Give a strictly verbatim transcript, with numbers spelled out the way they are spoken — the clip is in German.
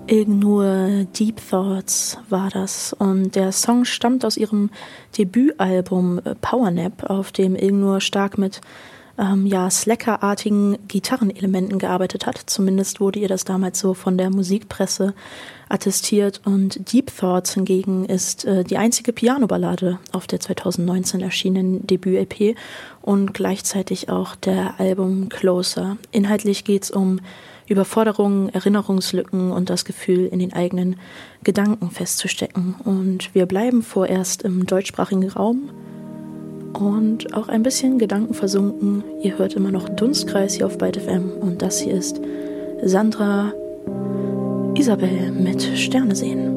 Ilgnur Deep Thoughts war das und der Song stammt aus ihrem Debütalbum Powernap, auf dem Ilgnur stark mit ähm, ja, Slacker-artigen Gitarrenelementen gearbeitet hat. Zumindest wurde ihr das damals so von der Musikpresse attestiert und Deep Thoughts hingegen ist äh, die einzige Piano-Ballade auf der zweitausendneunzehn erschienenen Debüt-L P und gleichzeitig auch der Album Closer. Inhaltlich geht's um Überforderungen, Erinnerungslücken und das Gefühl, in den eigenen Gedanken festzustecken. Und wir bleiben vorerst im deutschsprachigen Raum und auch ein bisschen gedankenversunken. Ihr hört immer noch Dunstkreis hier auf Byte F M und das hier ist Sandra Isabel mit Sterne sehen.